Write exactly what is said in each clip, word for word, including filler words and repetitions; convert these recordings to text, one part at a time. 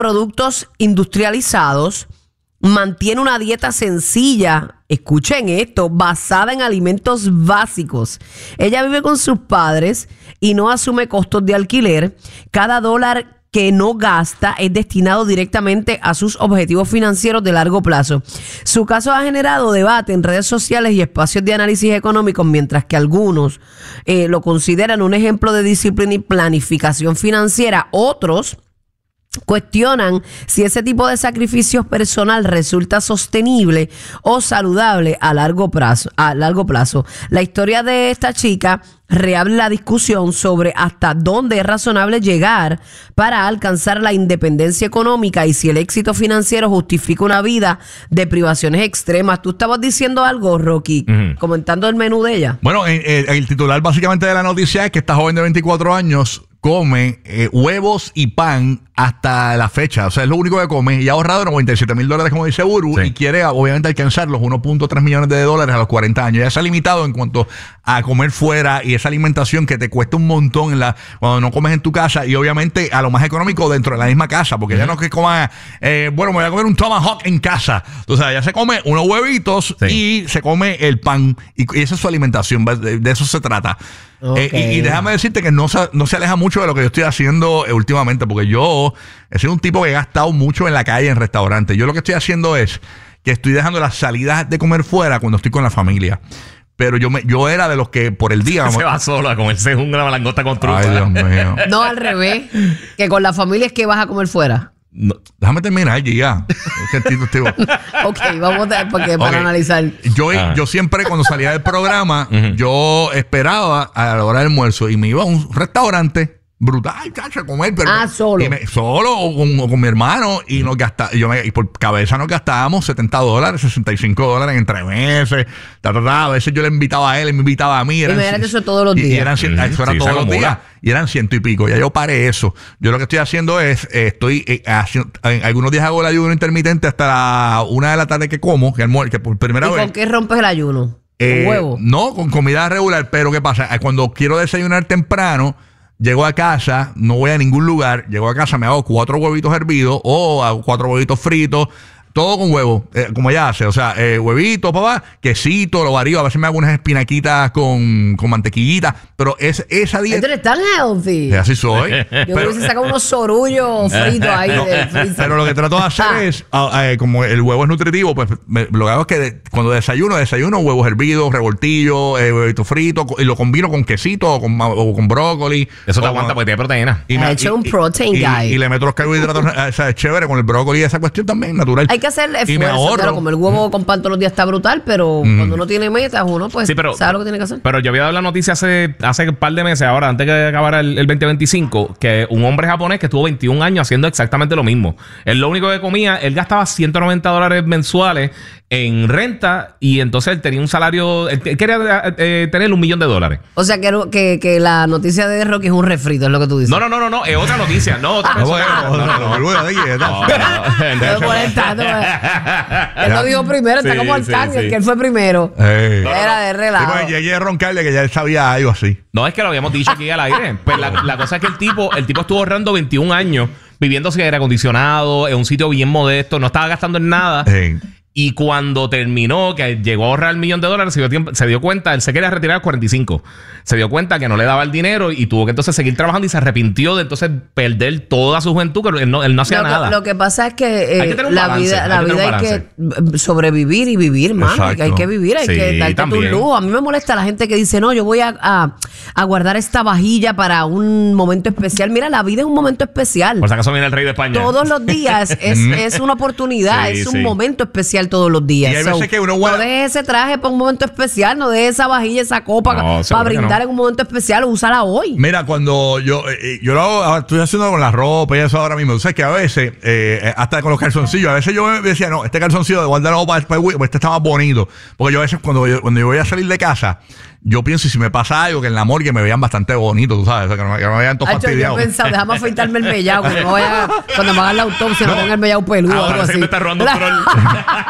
productos industrializados, mantiene una dieta sencilla, escuchen esto, basada en alimentos básicos. Ella vive con sus padres y no asume costos de alquiler. Cada dólar que no gasta es destinado directamente a sus objetivos financieros de largo plazo. Su caso ha generado debate en redes sociales y espacios de análisis económicos, mientras que algunos eh, lo consideran un ejemplo de disciplina y planificación financiera. Otros cuestionan si ese tipo de sacrificios personal resulta sostenible o saludable a largo plazo, a largo plazo. La historia de esta chica reabre la discusión sobre hasta dónde es razonable llegar para alcanzar la independencia económica y si el éxito financiero justifica una vida de privaciones extremas. Tú estabas diciendo algo, Rocky, uh-huh. comentando el menú de ella. Bueno, eh, eh, el titular básicamente de la noticia es que esta joven de veinticuatro años come eh, huevos y pan hasta la fecha. O sea, es lo único que come y ha ahorrado noventa y siete mil dólares, como dice Buru, sí. y quiere obviamente alcanzar los uno punto tres millones de dólares a los cuarenta años. Ya se ha limitado en cuanto a comer fuera y esa alimentación que te cuesta un montón en la, cuando no comes en tu casa, y obviamente a lo más económico dentro de la misma casa, porque uh-huh. ya no es que coma, eh, bueno, me voy a comer un tomahawk en casa. O sea, ya se come unos huevitos sí. y se come el pan y, y esa es su alimentación. De, de eso se trata. Okay. Eh, y, y déjame decirte que no se, no se aleja mucho de lo que yo estoy haciendo eh, últimamente, porque yo he sido un tipo que he gastado mucho en la calle, en restaurantes. Yo lo que estoy haciendo es que estoy dejando las salidas de comer fuera cuando estoy con la familia. Pero yo me, yo era de los que por el día... Se va solo a comerse una langosta con trufa. Ay, Dios mío. No, al revés. Que con la familia es que vas a comer fuera. No, déjame terminar ya. Ok, vamos a porque para okay. analizar. Yo, ah. yo siempre cuando salía del programa, uh-huh. yo esperaba a la hora del almuerzo y me iba a un restaurante brutal, cacho, a comer. Pero ah, solo. Me, solo o con, o con mi hermano y nos gasta, yo me, y por cabeza nos gastábamos setenta dólares, sesenta y cinco dólares entre meses. Ta, ta, ta. A veces yo le invitaba a él, él me invitaba a mí. Eran, y me eran eso todos los días. Y eran, uh-huh. Eso era sí, todos los días. Y eran ciento y pico. Ya yo paré eso. Yo lo que estoy haciendo es, eh, estoy eh, haciendo, en algunos días hago el ayuno intermitente hasta la una de la tarde que como, que, almuer, que por primera ¿Y vez. ¿Y con qué rompes el ayuno? Eh, ¿Con huevo? No, con comida regular. Pero ¿qué pasa? Cuando quiero desayunar temprano, llego a casa, no voy a ningún lugar, llego a casa, me hago cuatro huevitos hervidos o hago cuatro huevitos fritos. Todo con huevo, eh, como ella hace. O sea, eh, huevito, papá, quesito, lo varío. A veces me hago unas espinaquitas con, con mantequillita. Pero es, esa dieta... Esto eres tan healthy. Así soy. Yo me hubiese sacado unos sorullos fritos ahí no, del freezer. Pero lo que trato de hacer ah. es, uh, uh, como el huevo es nutritivo, pues me, lo que hago es que de, cuando desayuno, desayuno huevos hervidos, revoltillos, eh, huevitos fritos, y lo combino con quesito o con, o con brócoli. Eso te aguanta porque tiene proteína. Y me ha hecho un protein y, guy. Y, y le meto los carbohidratos, o sea, es chévere con el brócoli y esa cuestión también, natural. Hay que hacer esfuerzo, claro, como el huevo con pan todos los días está brutal, pero mm. cuando uno tiene metas, uno pues sí, pero, sabe lo que tiene que hacer. Pero yo había dado la noticia hace, hace un par de meses, ahora, antes que acabara el, el veinte veinticinco, que un hombre japonés que estuvo veintiún años haciendo exactamente lo mismo. Él lo único que comía, él gastaba ciento noventa dólares mensuales en renta y entonces él tenía un salario, él quería eh, tener un millón de dólares. O sea, que, que, que la noticia de Rocky es un refrito, es lo que tú dices. No, no, no, no, no es otra noticia. No, otra no, bueno, no, no, no, no, él lo dijo primero, está como Arcángel, que él fue primero. Era de relajo. Llegué a roncarle que ya él sabía algo así. No, es que lo habíamos dicho aquí al aire. Pues la, la cosa es que el tipo, el tipo estuvo ahorrando veintiún años viviendo sin aire acondicionado, en un sitio bien modesto, no estaba gastando en nada. Sí. Y cuando terminó, que llegó a ahorrar el millón de dólares, se dio, tiempo, se dio cuenta, él se quería retirar a los cuarenta y cinco. Se dio cuenta que no le daba el dinero y tuvo que entonces seguir trabajando y se arrepintió de entonces perder toda su juventud, que él no, él no hacía lo nada. Que, lo que pasa es que, eh, hay que tener un la balance, vida, hay la que vida hay que sobrevivir y vivir, mano. Hay, hay que vivir, hay sí, que darte tu lujo. A mí me molesta la gente que dice, no, yo voy a, a, a guardar esta vajilla para un momento especial. Mira, la vida es un momento especial. Por si acaso viene el rey de España. Todos los días es, es una oportunidad, sí, es un sí. momento especial todos los días. Hay veces que uno guarda... No dejes ese traje para un momento especial, no dejes esa vajilla, esa copa no, para brindar no. en un momento especial, úsala hoy. Mira, cuando yo eh, yo lo hago, estoy haciendo con la ropa y eso ahora mismo. Tú sabes que a veces, eh, hasta con los calzoncillos, a veces yo me decía, no, este calzoncillo de guardarlo para el pues este está más bonito. Porque yo a veces cuando yo, cuando yo voy a salir de casa, yo pienso, si me pasa algo, que en la morgue me vean bastante bonito, tú sabes, o sea, que, no, que no me vean todos fastidiados. Yo he pensado, déjame afeitarme el mellao, cuando, no vaya, cuando me hagan la autopsia, no, no ponga el mellao peludo o algo así. Me está robando un troll.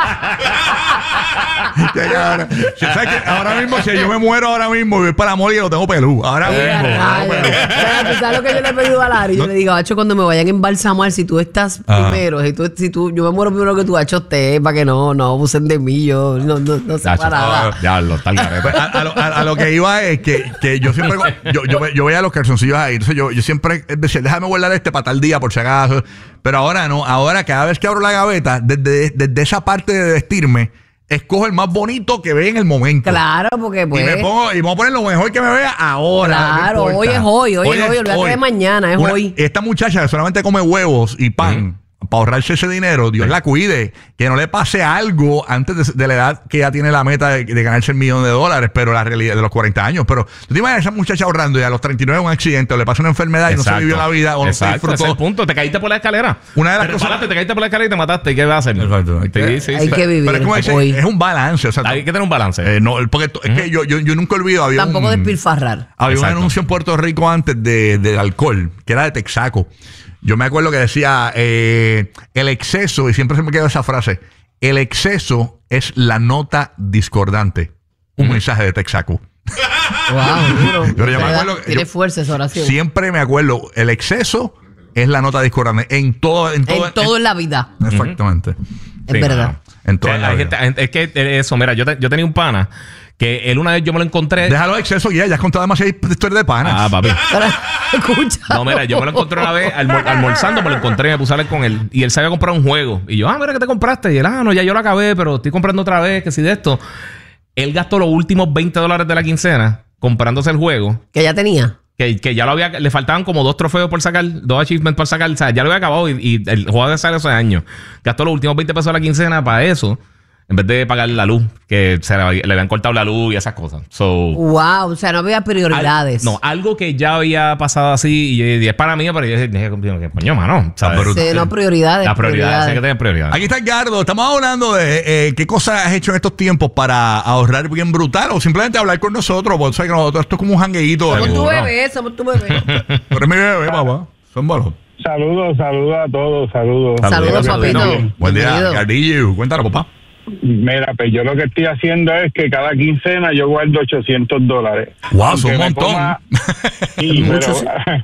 ahora, si sabes que ahora mismo, si yo me muero ahora mismo y voy para la mole, lo tengo pelú. Ahora mismo. Ay, ¿tú sabes lo que yo le he pedido a Larry? Yo no. le digo, Hacho, cuando me vayan a embalsamar, si tú estás ah. primero, si tú, si tú, yo me muero primero que tú, Hacho, te, para que no, no abusen de mí, yo no, no, no sé para nada. Ya, lo tal a, a, lo, a, a lo que iba es que, que yo siempre, yo, yo, yo veía los calzoncillos ahí, entonces yo, yo siempre decía, déjame guardar este para tal día, por si acaso. Pero ahora no, ahora cada vez que abro la gaveta, desde, desde esa parte de vestirme, escojo el más bonito que ve en el momento. Claro, porque pues... Y me pongo, y vamos a poner lo mejor que me vea ahora. Claro, no hoy es hoy, hoy, hoy es hoy, olvídate de mañana, es Una, hoy. Esta muchacha que solamente come huevos y pan, uh-huh. para ahorrarse ese dinero, Dios sí. la cuide, que no le pase algo antes de, de la edad que ya tiene la meta de, de ganarse el millón de dólares, pero la realidad de los cuarenta años. Pero tú te imaginas a esa muchacha ahorrando y a los treinta y nueve un accidente o le pasa una enfermedad Exacto. y no se vivió la vida o Exacto. no se disfrutó. Ese es el punto, te caíste por la escalera. Una de las Pero cosas... te caíste por la escalera y te mataste. ¿Y qué vas a hacer? Exacto. Hay que, sí, sí, hay sí. que vivir. Pero es como dice, hoy. Es un balance. O sea, hay que tener un balance. Eh, no, porque uh-huh. es que yo, yo, yo nunca olvido. Había Tampoco un, despilfarrar. Había Exacto. un anuncio en Puerto Rico antes de, de alcohol, que era de Texaco. Yo me acuerdo que decía eh, el exceso, y siempre se me quedó esa frase, el exceso es la nota discordante. Un uh-huh. mensaje de Texaco. Wow, duro. Pero yo me acuerdo, Tiene yo fuerza esa oración. Siempre me acuerdo, el exceso es la nota discordante. En todo, en todo, en, todo en, en la vida. Exactamente. Uh-huh. Es sí, verdad. En toda o sea, la vida. Gente, es que eso, mira, yo, te, yo tenía un pana que él una vez yo me lo encontré. Déjalo de exceso, ya, ya has contado demasiadas historias de panas. Ah, papi. Escucha. No, mira, yo me lo encontré una vez almor- almorzando, me lo encontré y me puse a hablar con él. Y él se había comprado un juego. Y yo, ah, mira, ¿qué te compraste? Y él, ah, no, ya yo lo acabé, pero estoy comprando otra vez, que si de esto. Él gastó los últimos veinte dólares de la quincena comprándose el juego. Que ya tenía. Que, que ya lo había, le faltaban como dos trofeos por sacar, dos achievements por sacar. O sea, ya lo había acabado y, y el juego de sale hace años. Gastó los últimos veinte pesos de la quincena para eso. En vez de pagar la luz, que se le, le habían cortado la luz y esas cosas. So, wow, o sea, no había prioridades. Al, no, algo que ya había pasado así y, y es para mí, pero yo dije, coño, mano. ¿Sabes? Sí, no, prioridades. Las prioridades, hay que tener prioridades. Aquí está Edgardo, estamos hablando de eh, qué cosas has hecho en estos tiempos para ahorrar bien brutal o simplemente hablar con nosotros, porque sabes que nosotros esto es como un jangueito. Somos tu bebé, somos tu bebé. Pero es mi bebé, papá. Son balos. Saludos, saludos a todos, saludos. Saludos, papito. Buen día, Edgardillo. Cuéntanos, papá. Mira, pues yo lo que estoy haciendo es que cada quincena yo guardo ochocientos dólares. ¡Wow! Son un montón. Ponga, y, pero,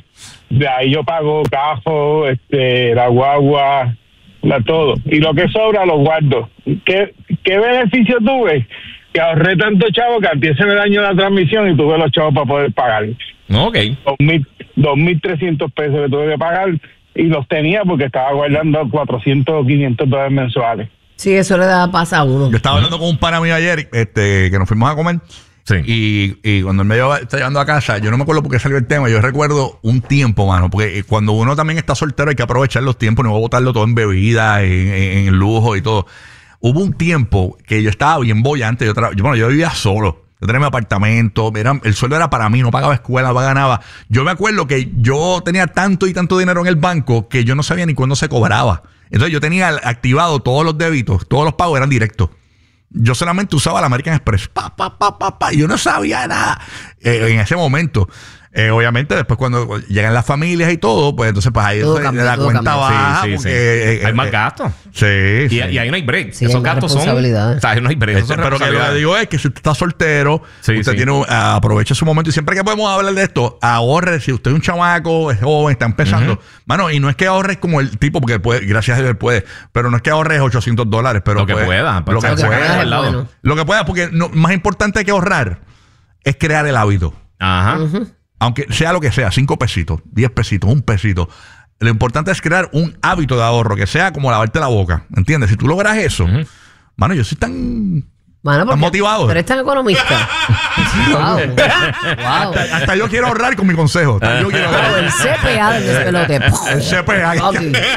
de ahí yo pago cajo, este, la guagua, la todo. Y lo que sobra lo guardo. ¿Qué, qué beneficio tuve? Que ahorré tanto chavo que antes se me dañó la transmisión y tuve los chavos para poder pagar. Ok. dos mil trescientos pesos que tuve que pagar y los tenía porque estaba guardando cuatrocientos o quinientos dólares mensuales. Sí, eso le da pasa a uno. Yo estaba hablando con un pana mío ayer, este, que nos fuimos a comer. Sí. Y, y cuando él me lleva, está llevando a casa, yo no me acuerdo por qué salió el tema. Yo recuerdo un tiempo, mano, porque cuando uno también está soltero hay que aprovechar los tiempos, no botarlo todo en bebida, en, en, en lujo y todo. Hubo un tiempo que yo estaba bien bollante. Yo, tra- yo, bueno, yo vivía solo. Yo tenía mi apartamento, era, el sueldo era para mí, no pagaba escuela, no ganaba. Yo me acuerdo que yo tenía tanto y tanto dinero en el banco que yo no sabía ni cuándo se cobraba. Entonces yo tenía activado todos los débitos, todos los pagos eran directos. Yo solamente usaba la American Express. Pa, pa, pa, pa, pa. Yo no sabía nada eh, en ese momento. Eh, obviamente, después cuando llegan las familias y todo, pues entonces pues ahí todo se, cambia, la cuenta cambia. baja. Sí, sí, porque, sí. eh, hay eh, más gastos. Sí, y, sí. y ahí no hay break. Sí, Esos hay gastos son. O sea, no hay break. Esos son Pero que lo que digo es que si usted está soltero, Sí, usted sí. tiene un- aproveche su momento. Y siempre que podemos hablar de esto, ahorre. Si usted es un chamaco, es joven, está empezando. Ujú. Mano, y no es que ahorres como el tipo, porque puede, gracias a Dios él puede, pero no es que ahorres ochocientos dólares. Pero Lo que puede- pueda, Lo que para sacar pueda. al lado. Bueno. Lo que pueda, porque no, más importante que ahorrar es crear el hábito. Ajá. Uh-huh. Aunque sea lo que sea, cinco pesitos, diez pesitos, un pesito. Lo importante es crear un hábito de ahorro, que sea como lavarte la boca. ¿Entiendes? Si tú logras eso, Ujú. mano, yo soy tan... Mano, ¿Estás motivado? Pero eres tan economista. wow. wow. Hasta, hasta yo quiero ahorrar con mi consejo. Hasta yo quiero Wow, ahorrar. el C P A del despelote. El C P A. Ok.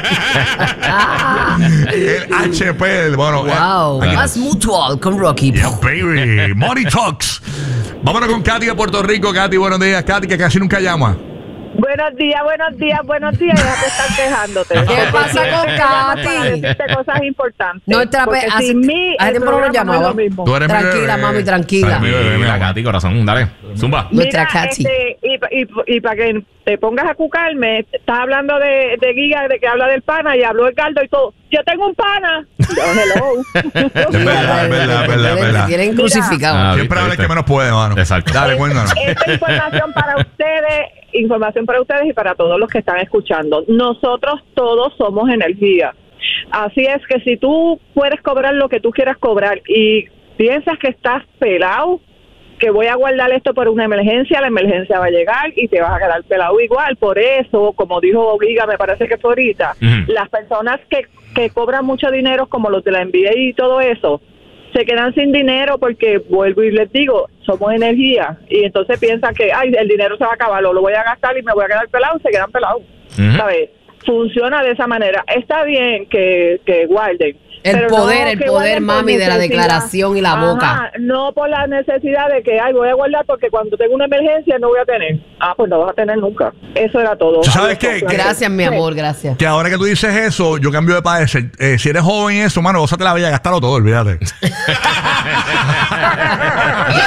El H P. Bueno, Wow. eh, Más Mutual con Rocky. yeah, baby. Money Talks. Vámonos con Katy de Puerto Rico. Katy, buenos días. Katy, que casi nunca llama. Buenos días, buenos días, buenos días. Ya te están quejándote. ¿Qué pasa con Para Katy? decirte cosas importantes. Nuestra Porque pe- hace- sin mí, hace el tiempo no nos programa no es llamaba. lo mismo. Tú eres mi Tranquila, bebé. mami, tranquila. Ay, mi bebé, mi Mira, amor. Katy, corazón, dale. Zumba. Nuestra Mira, Katy. este, y, y, y para que te pongas a cucarme, estás hablando de, de Giga, de que habla del pana y habló Edgardo y todo. Yo tengo un pana. Yo, hello. Es verdad, es verdad, es verdad, es verdad. Te tienen Mira. crucificado. Ah, Siempre habla el viste, que menos puede, mano. Exacto. Dale, cuéntanos. Esta información para ustedes, información para ustedes y para todos los que están escuchando. Nosotros todos somos energía. Así es que si tú puedes cobrar lo que tú quieras cobrar y piensas que estás pelado, que voy a guardar esto por una emergencia, la emergencia va a llegar y te vas a quedar pelado igual. Por eso, como dijo Giga, me parece que fue ahorita, Ujú. las personas que, que cobran mucho dinero, como los de la N B A y todo eso, se quedan sin dinero porque, vuelvo y les digo, somos energía. Y entonces piensan que, ay, el dinero se va a acabar, o lo voy a gastar y me voy a quedar pelado, se quedan pelados. Ujú. ¿Sabes? Funciona de esa manera. Está bien que, que guarden. El pero poder, no el que poder, guarden por mami, de la necesidad. declaración y la Ajá, boca. no por la necesidad de que, ay, voy a guardar porque cuando tengo una emergencia no voy a tener. Ah, pues no vas a tener nunca. Eso era todo. ¿Tú sabes Adiós, qué? placer. Gracias, mi Sí. amor, gracias. Que ahora que tú dices eso, yo cambio de parecer. Eh, si eres joven y eso, mano, gózate la vida, gastarlo todo, olvídate.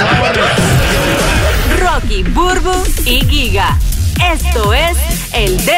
Rocky, Burbu y Giga. Esto es el de